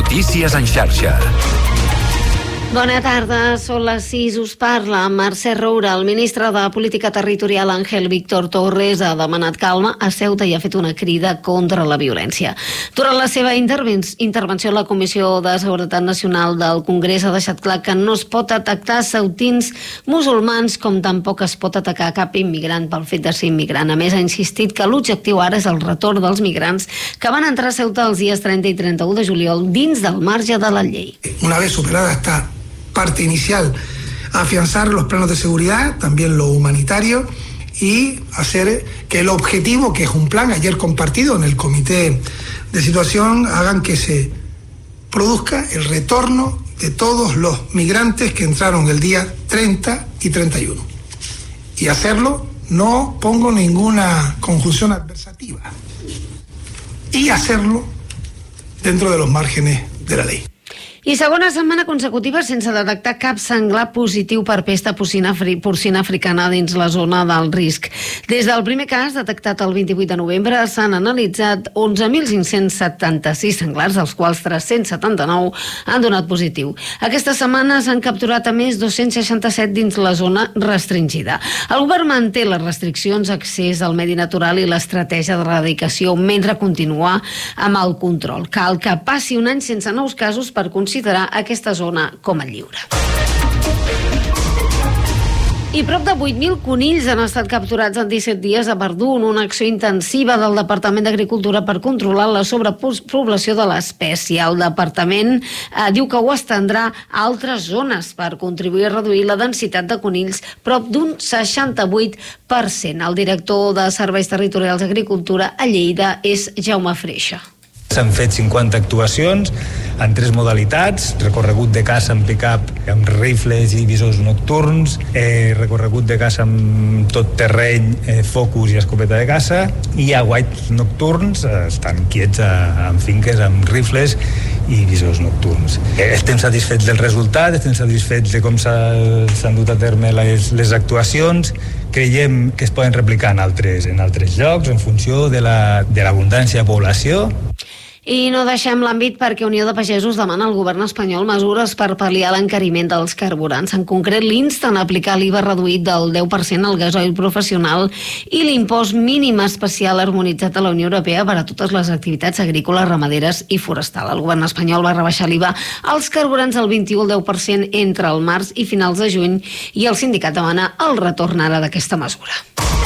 Notícies en xarxa. Bona tarda, són les 6, us parla Mercè Roura. El ministre de Política Territorial, Ángel Víctor Torres, ha demanat calma a Ceuta i ha fet una crida contra la violència. Durant la seva intervenció a la Comissió de Seguretat Nacional del Congrés ha deixat clar que no es pot atacar ceutins musulmans, com tampoc es pot atacar cap immigrant pel fet de ser immigrant. A més, ha insistit que l'objectiu ara és el retorn dels migrants que van entrar a Ceuta els dies 30 i 31 de juliol dins del marge de la llei. Una vez superada esta parte inicial, afianzar los planos de seguridad, también lo humanitario, y hacer que el objetivo, que es un plan ayer compartido en el comité de situación, hagan que se produzca el retorno de todos los migrantes que entraron el día 30 y 31. Y hacerlo, no pongo ninguna conjunción adversativa, y hacerlo dentro de los márgenes de la ley. I segona setmana consecutiva sense detectar cap senglar positiu per pesta porcina africana dins la zona del risc. Des del primer cas, detectat el 28 de novembre, s'han analitzat 11.576 senglars, dels quals 379 han donat positiu. Aquesta setmana s'han capturat a més 267 dins la zona restringida. El govern manté les restriccions, accés al medi natural i l'estratègia d'erradicació mentre continua amb el control. Cal que passi un any sense nous casos per considerar aquesta zona com a lliure. I prop de 8.000 conills han estat capturats en 17 dies a Verdun, una acció intensiva del Departament d'Agricultura per controlar la sobrepoblació de l'espècie. El departament diu que ho estendrà a altres zones per contribuir a reduir la densitat de conills prop d'un 68%. El director de Serveis Territorials d'Agricultura a Lleida és Jaume Freixa. S'han fet 50 actuacions en 3 modalitats: recorregut de caça amb pick-up, amb rifles i visors nocturns, recorregut de caça amb tot terreny, focus i escopeta de caça, i aguaits nocturns, estan quiets en finques amb rifles i visors nocturns. Estem satisfets del resultat, estem satisfets de com s'han dut a terme les actuacions. Creiem que es poden replicar en altres llocs en funció de l'abundància de població. I no deixem l'àmbit perquè Unió de Pagesos demana al govern espanyol mesures per pal·liar l'encariment dels carburants. En concret, l'insten a aplicar l'IVA reduït del 10% al gasoil professional i l'impost mínim especial harmonitzat a la Unió Europea per a totes les activitats agrícoles, ramaderes i forestal. El govern espanyol va rebaixar l'IVA als carburants al 21 al 10% entre el març i finals de juny, i el sindicat demana el retorn ara d'aquesta mesura.